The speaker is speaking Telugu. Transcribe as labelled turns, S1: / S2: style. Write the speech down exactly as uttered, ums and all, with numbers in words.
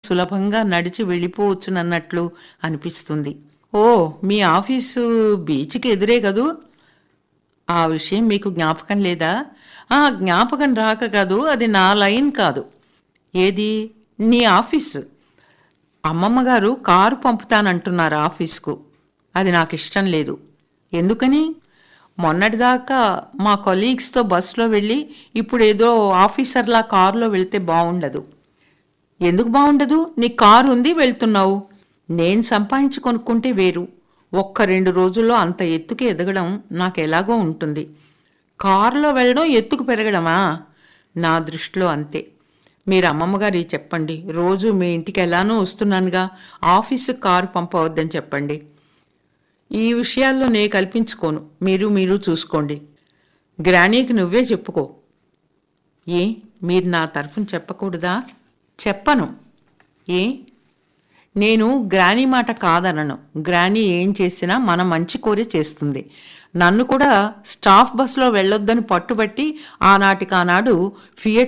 S1: సులభంగా నడిచి వెళ్ళిపోవచ్చునన్నట్లు అనిపిస్తుంది. ఓ, మీ ఆఫీసు బీచ్కి ఎదురే కదూ? ఆ విషయం మీకు జ్ఞాపకం లేదా? ఆ, జ్ఞాపకం రాక కాదు, అది నా లైన్ కాదు. ఏది? నీ ఆఫీసు. అమ్మమ్మ గారు కారు పంపుతానంటున్నారు ఆఫీస్కు. అది నాకు ఇష్టం లేదు. ఎందుకని? మొన్నటిదాకా మా కొలీగ్స్తో బస్సులో వెళ్ళి ఇప్పుడేదో ఆఫీసర్లా కారులో వెళ్తే బాగుండదు. ఎందుకు బాగుండదు? నీ కారు ఉంది, వెళ్తున్నావు. నేను సంపాదించి కొనుక్కుంటే వేరు. ఒక్క రెండు రోజుల్లో అంత ఎత్తుకి ఎదగడం నాకు ఎలాగో ఉంటుంది. కారులో వెళ్ళడం ఎత్తుకు పెరగడమా? నా దృష్టిలో అంతే. మీరు అమ్మమ్మగారి చెప్పండి, రోజు మీ ఇంటికి ఎలానో వస్తున్నానుగా, ఆఫీసుకు కారు పంపవద్దని చెప్పండి. ఈ విషయాల్లో నే కల్పించుకోను, మీరు మీరు చూసుకోండి. గ్రానీకి నువ్వే చెప్పుకో. ఏ, మీరు నా తరఫున చెప్పకూడదా? చెప్పను. ఏ? నేను గ్రానీ మాట కాదనను. గ్రానీ ఏం చేసినా మన మంచి కోరి చేస్తుంది. నన్ను కూడా స్టాఫ్ బస్సులో వెళ్ళొద్దని పట్టుబట్టి ఆనాటికానాడు ఫియట్